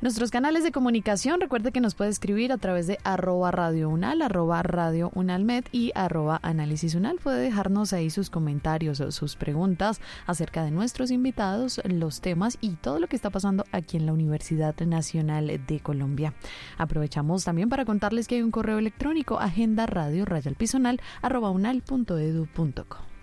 Nuestros canales de comunicación, recuerde que nos puede escribir a través de @radiounal, @radiounalmed y @análisis unal. Puede dejarnos ahí sus comentarios o sus preguntas acerca de nuestros invitados, los temas y todo lo que está pasando aquí en la Universidad Nacional de Colombia. Aprovechamos también para contarles que hay un correo electrónico, agendarradio_unal@unal.edu.co.